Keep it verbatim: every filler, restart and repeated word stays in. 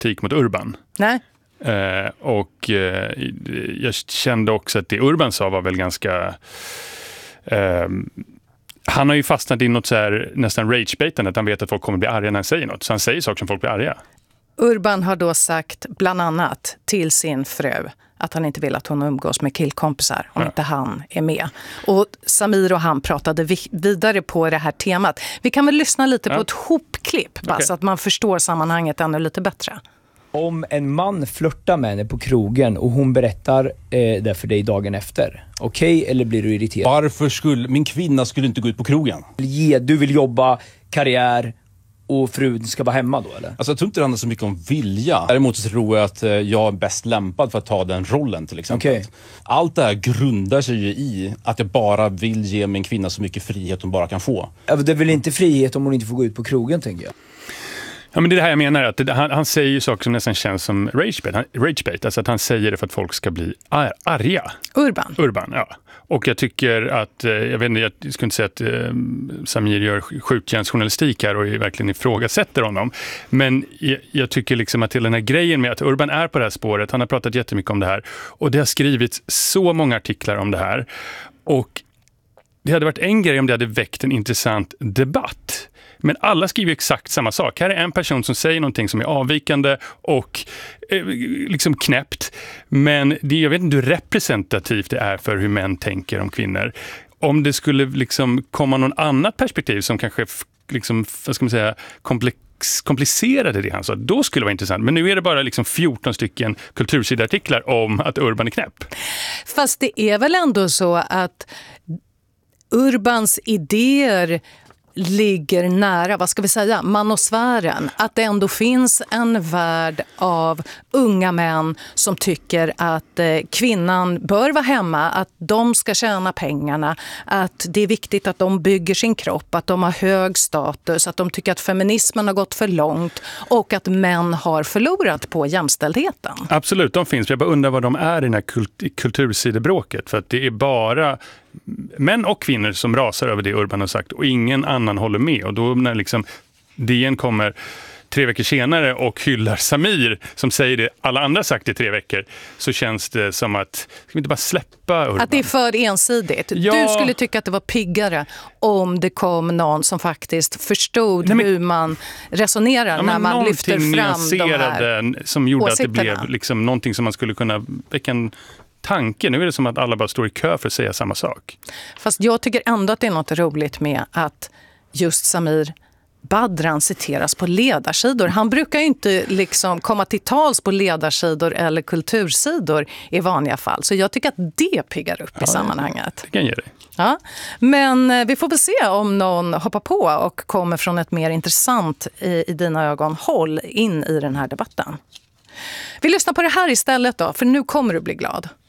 kritik mot Urban. Nej. Eh, och eh, jag kände också att det Urban sa var väl ganska... Eh, han har ju fastnat i något så här nästan rage-baitande, att han vet att folk kommer bli arga när han säger något. Så han säger saker som folk blir arga. Urban har då sagt bland annat till sin fru att han inte vill att hon umgås med killkompisar om ja. inte han är med. Och Samir och han pratade vi- vidare på det här temat. Vi kan väl lyssna lite ja. på ett hopklipp bara, okay. så att man förstår sammanhanget ännu lite bättre. Om en man flörtar med henne på krogen och hon berättar eh, det för dig dagen efter, okej, okay, eller blir du irriterad? Varför skulle min kvinna skulle inte gå ut på krogen? Ge, du vill jobba, karriär och frun ska vara hemma då, eller? Alltså jag tror inte det handlar så mycket om vilja. Däremot så tror jag att jag är bäst lämpad för att ta den rollen till exempel. Okay. Allt det här grundar sig ju i att jag bara vill ge min kvinna så mycket frihet hon bara kan få. Ja, det är väl inte frihet om hon inte får gå ut på krogen, tänker jag. Ja, men det är det här jag menar, att det, han, han säger ju saker som nästan känns som ragebait, han, ragebait, alltså att han säger det för att folk ska bli ar, arga. Urban. Urban, ja. Och jag tycker att, jag vet inte, jag skulle inte säga att eh, Samir gör skjutjärnsjournalistik här och verkligen ifrågasätter honom. Men jag, jag tycker liksom att till den här grejen med att Urban är på det här spåret, han har pratat jättemycket om det här. Och det har skrivits så många artiklar om det här. Och det hade varit en grej om det hade väckt en intressant debatt. Men alla skriver exakt samma sak. Här är en person som säger någonting som är avvikande och eh, liksom knäppt. Men det, jag vet inte hur representativt det är för hur män tänker om kvinnor. Om det skulle liksom komma någon annat perspektiv som kanske liksom, vad ska man säga, komplex komplicerade det han sa, då skulle det vara intressant. Men nu är det bara liksom fjorton stycken kultursidartiklar om att Urban är knäpp. Fast det är väl ändå så att Urbans idéer ligger nära, vad ska vi säga, manosfären. Att det ändå finns en värld av unga män som tycker att eh, kvinnan bör vara hemma, att de ska tjäna pengarna, att det är viktigt att de bygger sin kropp, att de har hög status, att de tycker att feminismen har gått för långt och att män har förlorat på jämställdheten. Absolut, de finns. Jag bara undrar vad de är i den här kult- kultursidebråket, för att det är bara män och kvinnor som rasar över det Urban har sagt och ingen annan håller med. Och då när liksom D N kommer tre veckor senare och hyllar Samir som säger det alla andra sagt i tre veckor, så känns det som att, ska vi inte bara släppa Urban? Att det är för ensidigt. Ja. Du skulle tycka att det var piggare om det kom någon som faktiskt förstod Nej, men, hur man resonerar ja, när man lyfter fram de här som gjorde åsikterna. Att det blev liksom någonting som man skulle kunna väcka en tanke. Nu är det som att alla bara står i kö för att säga samma sak. Fast jag tycker ändå att det är något roligt med att just Samir Badran citeras på ledarsidor. Han brukar ju inte liksom komma till tals på ledarsidor eller kultursidor i vanliga fall. Så jag tycker att det piggar upp ja, i sammanhanget. Det kan ge dig. Ja, men vi får väl se om någon hoppar på och kommer från ett mer intressant i, i dina ögon håll in i den här debatten. Vi lyssnar på det här istället då, för nu kommer du bli glad.